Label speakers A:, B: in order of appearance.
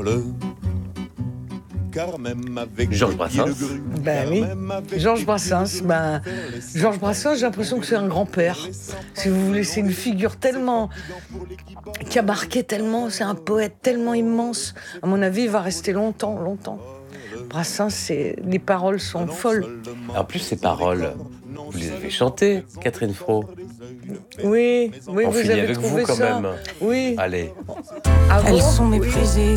A: Georges Brassens.
B: Ben oui, Georges Brassens. Georges Brassens, j'ai l'impression que c'est un grand-père. Si vous voulez, c'est une figure tellement qui a marqué tellement, c'est un poète tellement immense. À mon avis, il va rester longtemps, longtemps. Brassens, les paroles sont folles.
A: En plus, ces paroles, vous les avez chantées, Catherine Fro.
B: Oui,
A: On
B: vous
A: finit
B: avez
A: avec
B: trouvé
A: vous quand
B: ça.
A: même.
B: Oui.
A: Allez.
B: Ah bon
C: Elles sont méprisées.